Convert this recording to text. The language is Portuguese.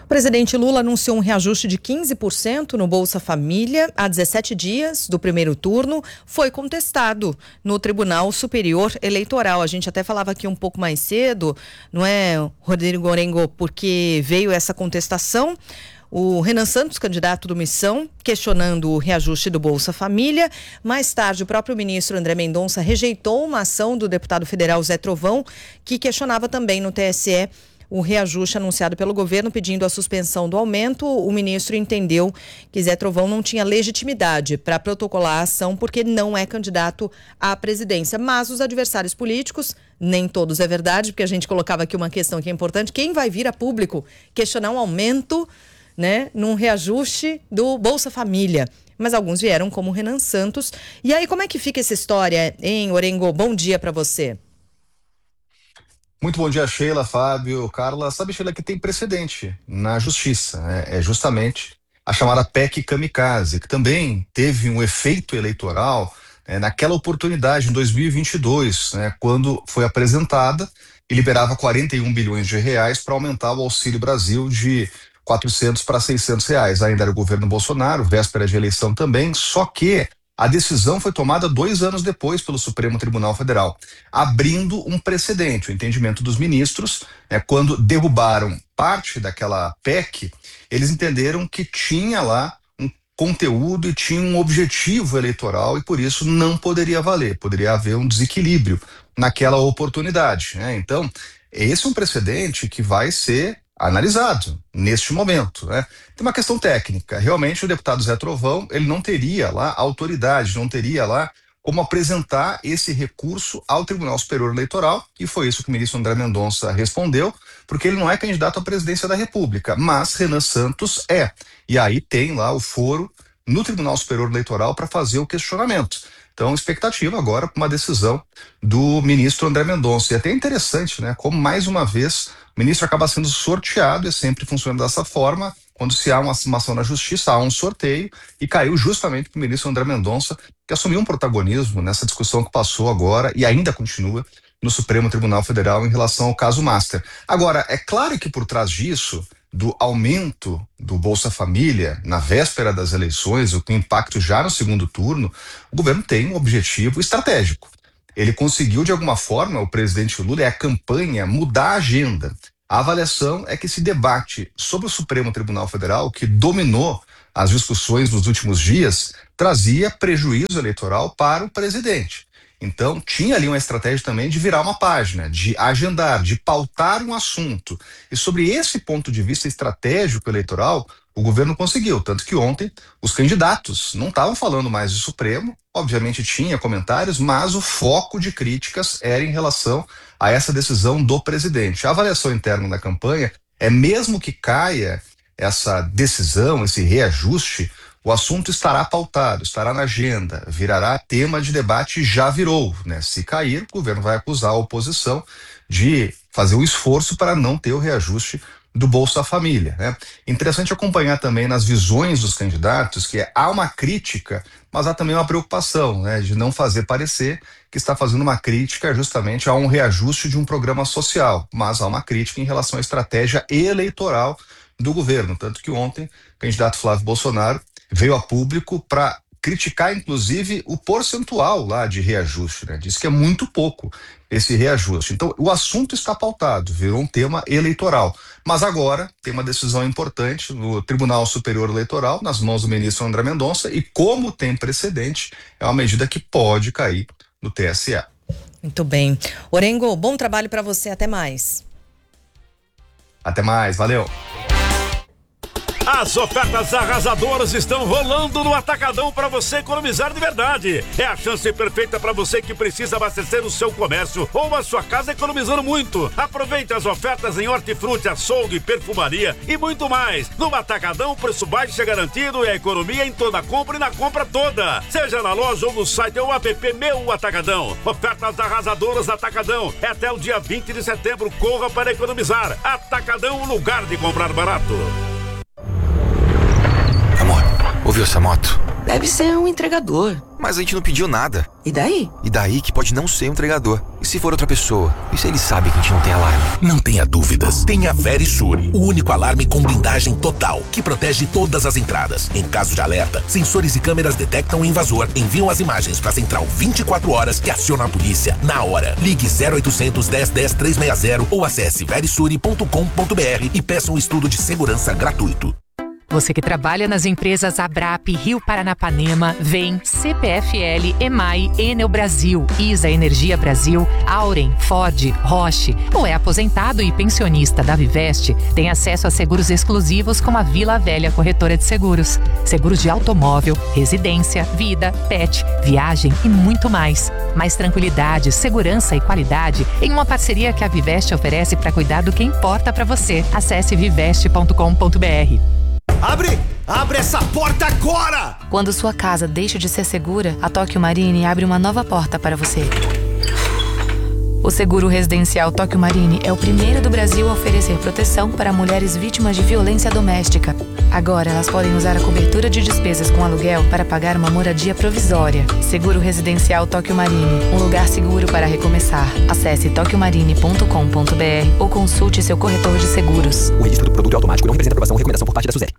O presidente Lula anunciou um reajuste de 15% no Bolsa Família há 17 dias do primeiro turno. Foi contestado no Tribunal Superior Eleitoral. A gente até falava aqui um pouco mais cedo, não é, Rodrigo Orengo, porque veio essa contestação. O Renan Santos, candidato do Missão, questionando o reajuste do Bolsa Família. Mais tarde, o próprio ministro André Mendonça rejeitou uma ação do deputado federal Zé Trovão, que questionava também no TSE o reajuste anunciado pelo governo, pedindo a suspensão do aumento. O ministro entendeu que Zé Trovão não tinha legitimidade para protocolar a ação porque não é candidato à presidência. Mas os adversários políticos, nem todos é verdade, porque a gente colocava aqui uma questão que é importante: quem vai vir a público questionar um aumento, né, num reajuste do Bolsa Família? Mas alguns vieram, como o Renan Santos. E aí, como é que fica essa história, hein, Orengo? Bom dia para você. Muito bom dia, Sheila, Fábio, Carla. Sabe, Sheila, que tem precedente na justiça, né? É justamente a chamada PEC Kamikaze, que também teve um efeito eleitoral, naquela oportunidade, em 2022, né, quando foi apresentada e liberava 41 bilhões de reais para aumentar o Auxílio Brasil de 400 para 600 reais. Ainda era o governo Bolsonaro, véspera de eleição também, só que a decisão foi tomada 2 anos depois pelo Supremo Tribunal Federal, abrindo um precedente. O entendimento dos ministros, quando derrubaram parte daquela PEC, eles entenderam que tinha lá um conteúdo e tinha um objetivo eleitoral e por isso não poderia valer, poderia haver um desequilíbrio naquela oportunidade, né? Então, esse é um precedente que vai ser analisado neste momento, né? Tem uma questão técnica. Realmente o deputado Zé Trovão, ele não teria lá autoridade, não teria lá como apresentar esse recurso ao Tribunal Superior Eleitoral, e foi isso que o ministro André Mendonça respondeu, porque ele não é candidato à presidência da República, mas Renan Santos é. E aí tem lá o foro no Tribunal Superior Eleitoral para fazer o questionamento. Então, expectativa agora para uma decisão do ministro André Mendonça. E até interessante, né? Como mais uma vez o ministro acaba sendo sorteado, e sempre funciona dessa forma. Quando se há uma ação na justiça, há um sorteio, e caiu justamente para o ministro André Mendonça, que assumiu um protagonismo nessa discussão que passou agora e ainda continua no Supremo Tribunal Federal em relação ao caso Master. Agora, é claro que por trás disso, do aumento do Bolsa Família na véspera das eleições, o impacto já no segundo turno, o governo tem um objetivo estratégico. Ele conseguiu, de alguma forma, o presidente Lula e a campanha, mudar a agenda. A avaliação é que esse debate sobre o Supremo Tribunal Federal, que dominou as discussões nos últimos dias, trazia prejuízo eleitoral para o presidente. Então, tinha ali uma estratégia também de virar uma página, de agendar, de pautar um assunto. E sobre esse ponto de vista estratégico eleitoral, o governo conseguiu. Tanto que ontem os candidatos não estavam falando mais de Supremo, obviamente tinha comentários, mas o foco de críticas era em relação a essa decisão do presidente. A avaliação interna da campanha é, mesmo que caia essa decisão, esse reajuste, o assunto estará pautado, estará na agenda, virará tema de debate, já virou, né? Se cair, o governo vai acusar a oposição de fazer um esforço para não ter o reajuste do Bolsa Família, né? Interessante acompanhar também nas visões dos candidatos que há uma crítica, mas há também uma preocupação, né, de não fazer parecer que está fazendo uma crítica justamente a um reajuste de um programa social, mas há uma crítica em relação à estratégia eleitoral do governo, tanto que ontem o candidato Flávio Bolsonaro veio a público para criticar, inclusive, o percentual lá de reajuste, né? Diz que é muito pouco esse reajuste. Então, o assunto está pautado, virou um tema eleitoral. Mas agora tem uma decisão importante no Tribunal Superior Eleitoral, nas mãos do ministro André Mendonça, e como tem precedente, é uma medida que pode cair no TSE. Muito bem. Orengo, bom trabalho para você. Até mais. Até mais. Valeu. As ofertas arrasadoras estão rolando no Atacadão para você economizar de verdade. É a chance perfeita para você que precisa abastecer o seu comércio ou a sua casa economizando muito. Aproveite as ofertas em hortifruti, açougue, perfumaria e muito mais. No Atacadão, o preço baixo é garantido e a economia em toda compra e na compra toda. Seja na loja ou no site ou app Meu Atacadão. Ofertas arrasadoras Atacadão. É até o dia 20 de setembro. Corra para economizar. Atacadão, o lugar de comprar barato. Amor, ouviu essa moto? Deve ser um entregador. Mas a gente não pediu nada. E daí? E daí que pode não ser um entregador. E se for outra pessoa? E se ele sabe que a gente não tem alarme? Não tenha dúvidas. Tenha Verisure, o único alarme com blindagem total, que protege todas as entradas. Em caso de alerta, sensores e câmeras detectam o invasor, enviam as imagens para a central 24 horas e aciona a polícia na hora. Ligue 0800 10 10 360 ou acesse verisure.com.br e peça um estudo de segurança gratuito. Você que trabalha nas empresas Abrap, Rio Paranapanema, vem CPFL, EMAI, Enel Brasil, ISA Energia Brasil, Auren, Ford, Roche, ou é aposentado e pensionista da Viveste, tem acesso a seguros exclusivos como a Vila Velha Corretora de Seguros, seguros de automóvel, residência, vida, pet, viagem e muito mais. Mais tranquilidade, segurança e qualidade em uma parceria que a Viveste oferece para cuidar do que importa para você. Acesse viveste.com.br. Abre essa porta agora! Quando sua casa deixa de ser segura, a Tóquio Marine abre uma nova porta para você. O seguro residencial Tóquio Marine é o primeiro do Brasil a oferecer proteção para mulheres vítimas de violência doméstica. Agora elas podem usar a cobertura de despesas com aluguel para pagar uma moradia provisória. Seguro residencial Tóquio Marine, um lugar seguro para recomeçar. Acesse tokyomarine.com.br ou consulte seu corretor de seguros. O registro do produto é automático e não representa aprovação ou recomendação por parte da SUSEP.